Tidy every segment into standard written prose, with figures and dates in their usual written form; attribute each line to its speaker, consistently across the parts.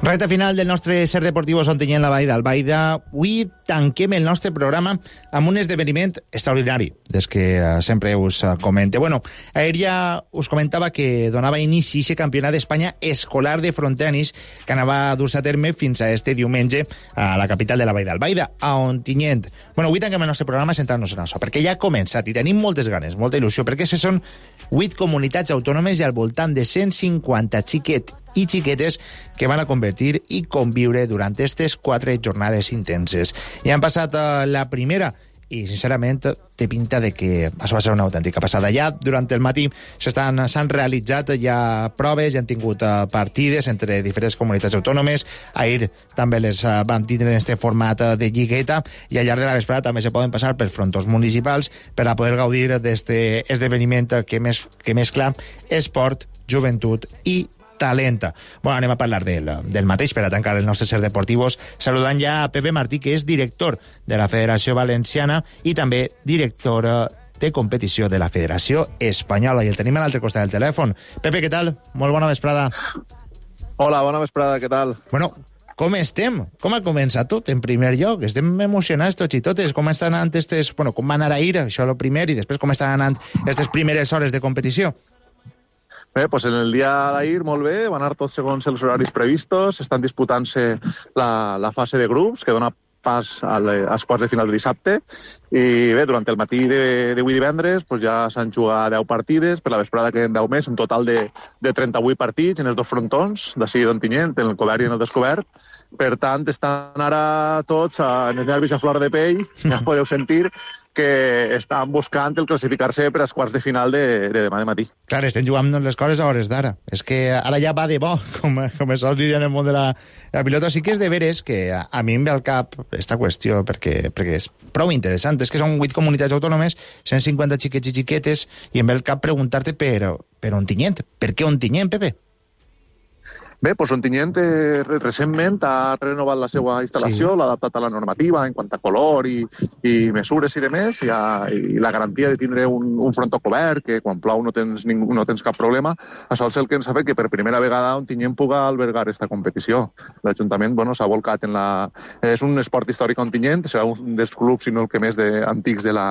Speaker 1: Recta final del nostre Ser Deportivo Ontinyent la Vall d'Albaida. Avui tanquem el nostre programa amb un esdeveniment extraordinari, des que sempre us comente. Bueno, ahir ja us comentava que donava inici a aquest campionat d'Espanya escolar de frontenis que anava a dur-se a terme fins a este diumenge a la capital de la Vall d'Albaida, a Ontinyent. Bueno, avui tanquem el nostre programa centrant-nos en això, perquè ja ha començat i tenim moltes ganes, molta il·lusió, perquè són 8 comunitats autònomes i al voltant de 150 xiquets i xiquetes que van a convertir i conviure durant aquestes 4 jornades intenses. Ja han passat la primera i, sincerament, té pinta de que això va ser una autèntica passada. Ja durant el matí s'han realitzat ja proves, ja han tingut partides entre diferents comunitats autònomes. Ahir també les vam tindre en este format de lligueta i al llarg de la vesprada també se poden passar per frontons municipals per a poder gaudir d'este esdeveniment que mescla esport, joventut i talent. Bueno, anem a parlar del mateix per a tancar els nostres Ser Deportivos, saludant ja a Pepe Martí, que és director de la Federació Valenciana i també director de competició de la Federació Espanyola. I el tenim a l'altre costat del telèfon. Pepe, què tal? Molt bona vesprada.
Speaker 2: Hola, bona vesprada, què tal?
Speaker 1: Bueno, com estem? Com ha començat tot, en primer lloc? Estem emocionats tots i totes. Com estan anant com va anar ahir, això el primer, i després com estan anant aquestes primeres hores de competició?
Speaker 2: Bé, doncs en el dia d'ahir molt bé, van anar tots segons els horaris previstos, estan disputant-se la fase de grups, que dona pas als quarts de final de dissabte, i bé, durant el matí d'avui divendres doncs ja s'han jugat 10 partides, per la vesprada queden 10 més, un total de 38 partits en els dos frontons, d'ací d'Ontinyent, en el cobert i en el descobert. Per tant, estan ara tots en els nervis a flor de pell, ja podeu sentir que estan buscant el classificar-se per als quarts de final de demà de matí.
Speaker 1: Clar, estem jugant les coses a hores d'ara. És que ara ja va de bo, com es sol dir en el món de la pilota. Sí que és de veres que a mi em ve al cap aquesta qüestió, perquè és prou interessant. És que són 8 comunitats autònomes, 150 xiquets i xiquetes, i em ve al cap preguntar-te per Ontinyent. Per què Ontinyent, Pepe?
Speaker 2: Bé, doncs Ontinyent recentment ha renovat la seva instal·lació, l'ha adaptat a la normativa en quant a color i mesures i demés, i la garantia de tindre un frontó cobert, que quan plou no tens cap problema. Això és el que ens ha fet que per primera vegada Ontinyent puga albergar aquesta competició. L'Ajuntament s'ha volcat en la... És un esport històric a Ontinyent, serà un dels clubs, si no el que més antics de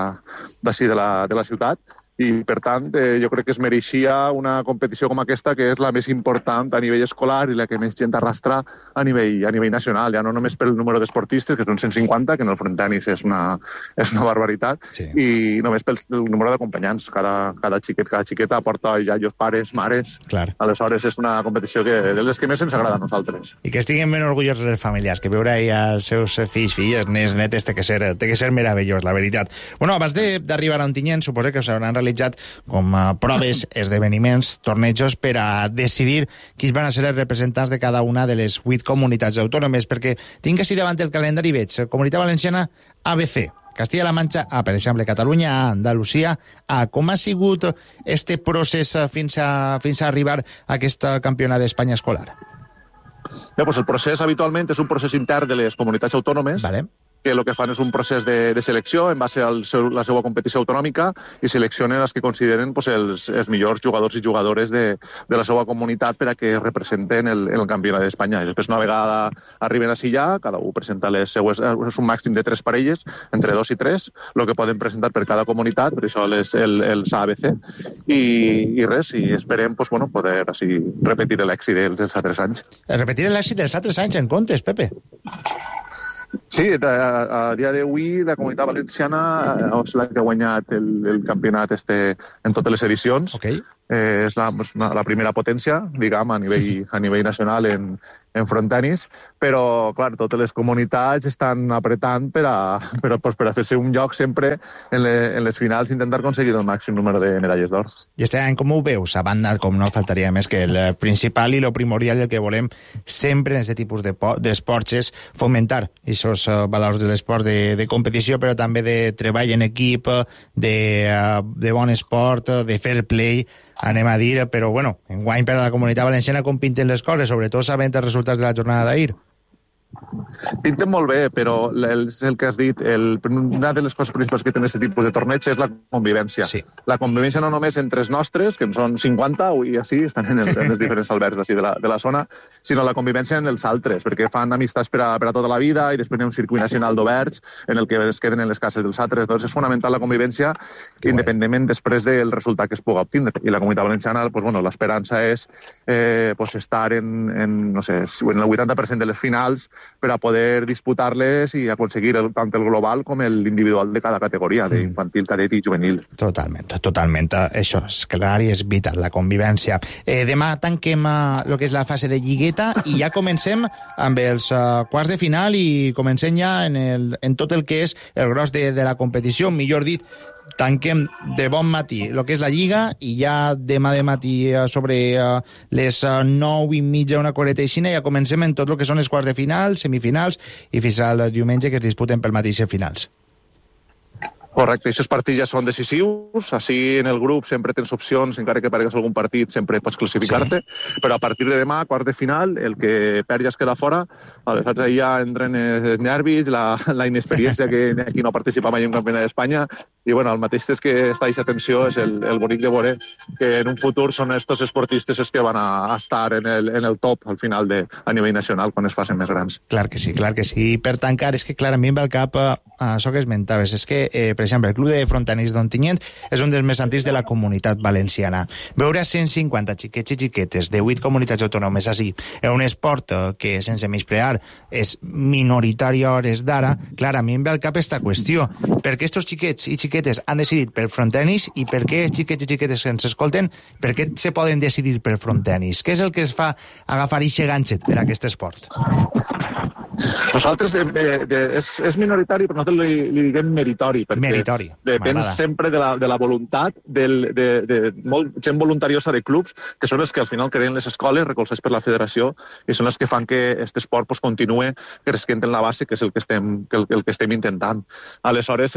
Speaker 2: la ciutat, i, per tant, jo crec que es mereixia una competició com aquesta, que és la més important a nivell escolar i la que més gent arrastra a nivell nacional, ja no només pel número d'esportistes, que són 150, que en el frontenis és una barbaritat, sí. I només pel número d'acompanyants. Cada xiqueta aporta ja els pares, mares.
Speaker 1: Clar.
Speaker 2: Aleshores, és una competició de les que més ens agrada a nosaltres.
Speaker 1: I que estiguin ben orgullosos els familiars, que veure ahí els seus fills, filles, netes, té que ser meravellós, la veritat. Bueno, abans d'arribar a Ontinyent, suposo que s'hauran realitzat com a proves, esdeveniments, tornejos per a decidir quins van a ser els representants de cada una de les 8 comunitats autònomes, perquè tinc així davant el calendari, veig Comunitat Valenciana ABC, Castilla-La Manxa A, per exemple, Catalunya A, Andalusia A. Com ha sigut este procés fins a arribar a aquest campionat d'Espanya escolar?
Speaker 2: Bé, doncs el procés habitualment és un procés intern de les comunitats autònomes,
Speaker 1: vale,
Speaker 2: que el que fan és un procés de selecció en base a la seva competició autonòmica i seleccionen els que consideren els millors jugadors i jugadores de la seva comunitat per a que representen el campionat d'Espanya. I després, una vegada arriben així ja, cada un presenta les seues... És un màxim de 3 parelles, entre 2 i 3, el que poden presentar per cada comunitat, per això els ABC, i res, i esperem poder així repetir l'èxit dels altres anys.
Speaker 1: Repetir l'èxit dels altres anys, en comptes, Pepe?
Speaker 2: Sí, a dia d'avui la Comunitat Valenciana és la que ha guanyat el campionat en totes les edicions.
Speaker 1: Okay.
Speaker 2: És la primera potència, diguem, a nivell nacional en frontenis, però, clar, totes les comunitats estan apretant per a fer-se un lloc sempre en les finals i intentar aconseguir el màxim número de medalles d'or.
Speaker 1: I este any com ho veus? A banda, com no faltaria més, que el principal i el primordial, el que volem sempre en aquest tipus d'esports és fomentar aquests valors de l'esport de competició, però també de treball en equip, de bon esport, de fair play, anem a dir, però bueno, enguany per a la Comunitat Valenciana com pinten les coses, sobretot sabent els resultats de la jornada d'ahir.
Speaker 2: Pinten molt bé, però és el que has dit, una de les coses principals que té aquest tipus de torneig és la convivència.
Speaker 1: Sí.
Speaker 2: La convivència no només entre els nostres, que en són 50, avui així, estan en els diferents albergs d'ací de la zona, sinó la convivència en els altres, perquè fan amistats per a tota la vida i després hi ha un circuit nacional d'oberts en el que es queden en les cases dels altres. Doncs és fonamental la convivència, independentment després del resultat que es pugui obtindre. I la Comunitat Valenciana, l'esperança és estar en el 80% de les finals per a poder disputar-les i aconseguir tant el global com l'individual de cada categoria, d'infantil, cadet i juvenil.
Speaker 1: Totalment. Això és clar i és vital, la convivència. Demà tanquem el que és la fase de lligueta i ja comencem amb els quarts de final i comencem ja en tot el que és el gros de la competició, millor dit, tanquem de bon matí el que és la Lliga i ja demà de matí sobre les 9:30, una coreta així, ja comencem en tot el que són els quarts de final, semifinals i fins al diumenge que es disputen pel matí finals.
Speaker 2: Correcte, aquests partits ja són decisius, així en el grup sempre tens opcions, encara que pergues algun partit sempre pots classificar-te, però a partir de demà, quarts de final, el que perd ja es queda fora, aleshores ja entren els nervis, la inexperiència que aquí no participa mai en un campionat d'Espanya, i el mateix és que està aquesta tensió, és el bonic de veure que en un futur són estos esportistes els que van a estar en el top al final a nivell nacional quan es facin més grans.
Speaker 1: Clar que sí. I per tancar, és que clar, a mi em ve al cap això que esmentaves, és que per exemple, el Club de Frontenis d'Ontinyent és un dels més antics de la comunitat valenciana. Veure 150 xiquets i xiquetes de 8 comunitats autònomes així, en un esport que, sense menysprear, és minoritari a hores d'ara, clar, a mi em ve al cap aquesta qüestió. Per què estos xiquets i xiquetes han decidit pel frontenis i per què xiquets i xiquetes que ens escolten, per què se poden decidir pel frontenis? Què és el que es fa agafar ixe ganxet per a aquest esport?
Speaker 2: Nosaltres és minoritari, però nosaltres li diguem meritori, perquè depèn sempre de la voluntat de gent voluntariosa de clubs, que són els que al final creen les escoles, recolzats per la federació, i són els que fan que aquest esport continue cresquent en la base, que és el que estem intentant. Aleshores,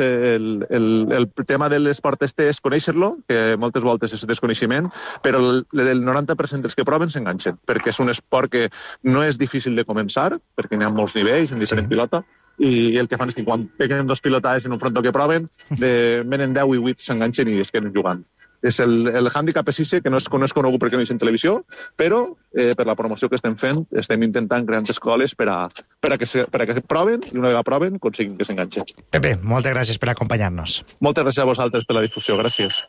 Speaker 2: el tema de l'esport és conèixer-lo, que moltes voltes és desconeixement, però el 90% dels que proven s'enganxen, perquè és un esport que no és difícil de començar, perquè n'hi ha molts nivells en diferent pilota, i el que fan és que quan peguen dos pilotades en un frontó que proven, venen 10 i 8 s'enganxen i es queden jugant. És el hàndicap és que no és conegut perquè no és en televisió, però per la promoció que estem fent estem intentant crear escoles per a que proven i una vegada proven aconseguin que s'enganxen.
Speaker 1: Pepe, moltes gràcies per acompanyar-nos.
Speaker 2: Moltes gràcies a vosaltres per la difusió, gràcies.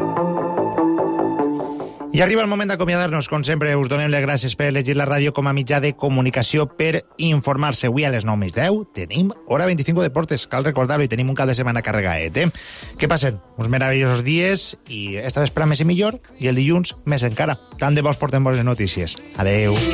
Speaker 1: I arriba el moment d'acomiadar-nos. Com sempre, us donem les gràcies per elegir la ràdio com a mitjà de comunicació per informar-se. Avui a les 9:10 tenim Hora 25 Deportes. Cal recordar-ho, i tenim un cap de setmana carregadet, Que passen uns meravellosos dies i esta vespre més i millor, i el dilluns més encara. Tant de bo us portem bones notícies. Adeu.